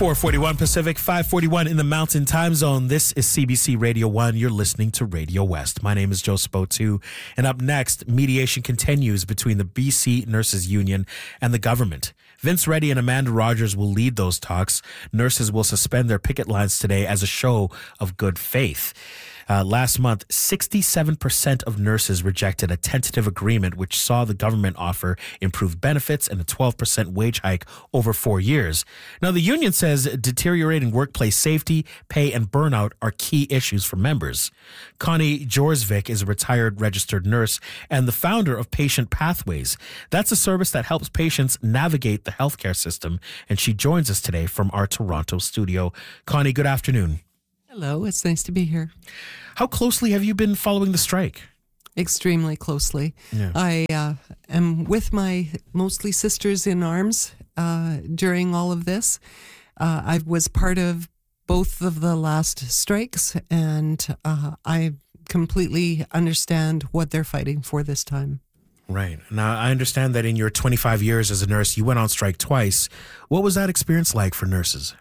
4:41 Pacific, 5:41 in the Mountain Time Zone. This is CBC Radio 1. You're listening to Radio West. My name is Joe Spoto, and up next, mediation continues between the BC Nurses Union and the government. Vince Reddy and Amanda Rogers will lead those talks. Nurses will suspend their picket lines today as a show of good faith. Last month, 67% of nurses rejected a tentative agreement which saw the government offer improved benefits and a 12% wage hike over 4 years. Now, the union says deteriorating workplace safety, pay, and burnout are key issues for members. Connie Jorsvik is a retired registered nurse and the founder of Patient Pathways. That's a service that helps patients navigate the healthcare system, and she joins us today from our Toronto studio. Connie, good afternoon. Hello, it's nice to be here. How closely have you been following the strike? Extremely closely. Yeah. I am with my mostly sisters in arms during all of this. I was part of both of the last strikes, and I completely understand what they're fighting for this time. Right. Now, I understand that in your 25 years as a nurse, you went on strike twice. What was that experience like for nurses?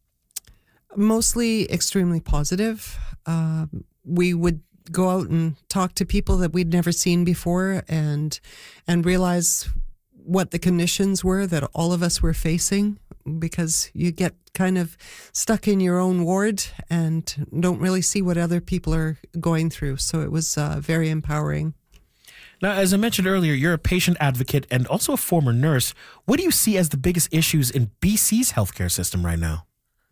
Mostly extremely positive. We would go out and talk to people that we'd never seen before and realize what the conditions were that all of us were facing, because you get kind of stuck in your own ward and don't really see what other people are going through. So it was very empowering. Now, as I mentioned earlier, you're a patient advocate and also a former nurse. What do you see as the biggest issues in BC's healthcare system right now?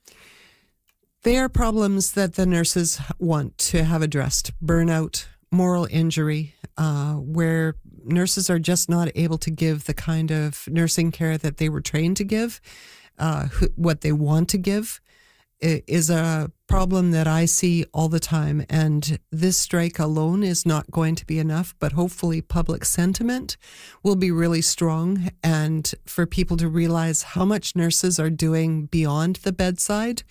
They are problems that the nurses want to have addressed. Burnout, moral injury, where nurses are just not able to give the kind of nursing care that they were trained to give, what they want to give, is a problem that I see all the time. And this strike alone is not going to be enough, but hopefully public sentiment will be really strong, and for people to realize how much nurses are doing beyond the bedside.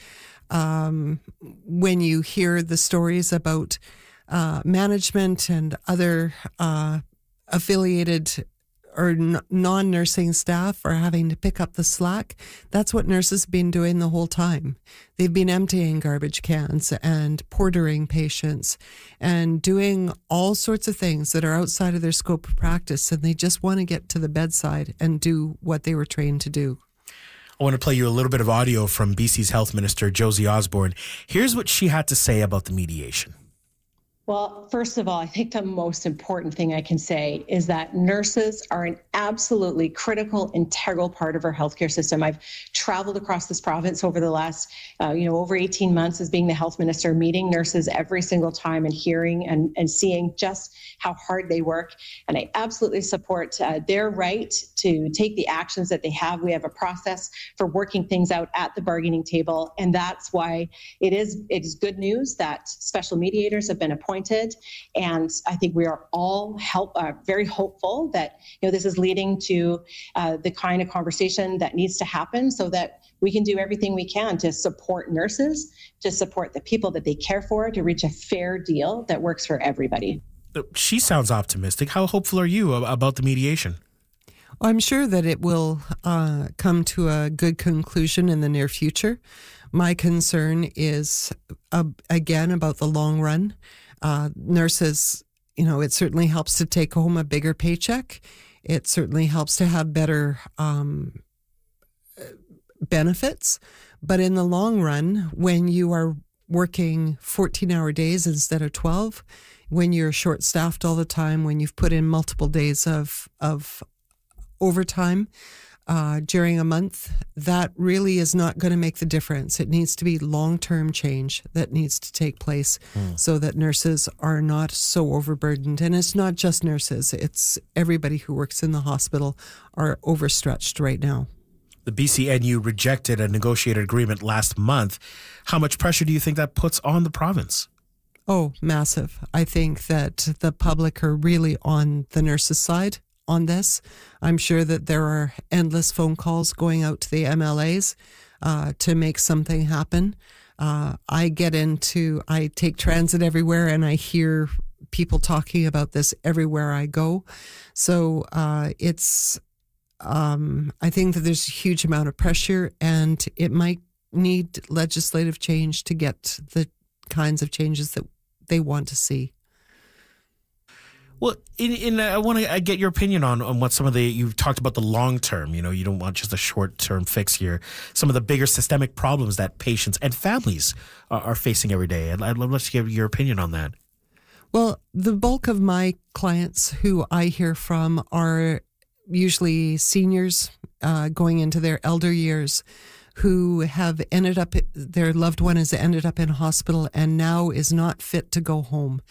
When you hear the stories about management and other affiliated or non-nursing staff are having to pick up the slack, that's what nurses have been doing the whole time. They've been emptying garbage cans and portering patients and doing all sorts of things that are outside of their scope of practice, and they just want to get to the bedside and do what they were trained to do. I want to play you a little bit of audio from BC's Health Minister, Josie Osborne. Here's what she had to say about the mediation. Well, first of all, I think the most important thing I can say is that nurses are an absolutely critical, integral part of our healthcare system. I've traveled across this province over the last, over 18 months as being the health minister, meeting nurses every single time and hearing and seeing just how hard they work. And I absolutely support their right to take the actions that they have. We have a process for working things out at the bargaining table. And that's why it is good news that special mediators have been appointed. And I think we are all very hopeful that this is leading to the kind of conversation that needs to happen so that we can do everything we can to support nurses, to support the people that they care for, to reach a fair deal that works for everybody. She sounds optimistic. How hopeful are you about the mediation? I'm sure that it will come to a good conclusion in the near future. My concern is, again, about the long run. Nurses, it certainly helps to take home a bigger paycheck. It certainly helps to have better benefits. But in the long run, when you are working 14-hour days instead of 12, when you're short-staffed all the time, when you've put in multiple days of overtime during a month, that really is not going to make the difference. It needs to be long-term change that needs to take place so that nurses are not so overburdened. And it's not just nurses, it's everybody who works in the hospital are overstretched right now. The BCNU rejected a negotiated agreement last month. How much pressure do you think that puts on the province? Oh, massive. I think that the public are really on the nurses' side on this. I'm sure that there are endless phone calls going out to the MLAs to make something happen. I take transit everywhere and I hear people talking about this everywhere I go. So I think that there's a huge amount of pressure, and it might need legislative change to get the kinds of changes that they want to see. Well, I want to get your opinion on what some of you've talked about the long term. You don't want just a short term fix here. Some of the bigger systemic problems that patients and families are facing every day. I'd love to get your opinion on that. Well, the bulk of my clients who I hear from are usually seniors going into their elder years who have ended up, their loved one has ended up in hospital and now is not fit to go home.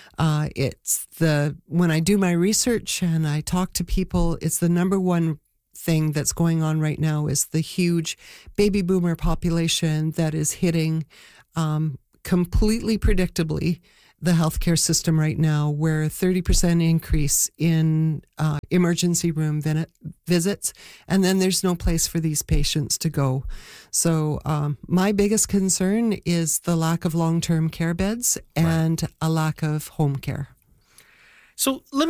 When I do my research and I talk to people, it's the number one thing that's going on right now is the huge baby boomer population that is hitting completely predictably the healthcare system right now, where a 30% increase in emergency room visits, and then there's no place for these patients to go. So my biggest concern is the lack of long-term care beds and a lack of home care. So let